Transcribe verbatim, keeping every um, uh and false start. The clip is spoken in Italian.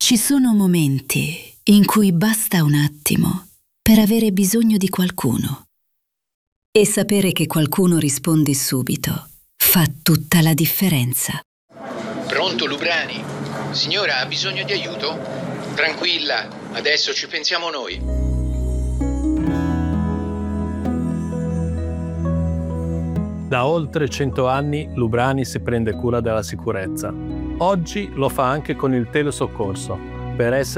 Ci sono momenti in cui basta un attimo per avere bisogno di qualcuno. E sapere che qualcuno risponde subito fa tutta la differenza. Pronto, Lubrani? Signora, ha bisogno di aiuto? Tranquilla, adesso ci pensiamo noi. Da oltre cento anni Lubrani si prende cura della sicurezza. Oggi lo fa anche con il telesoccorso, per essere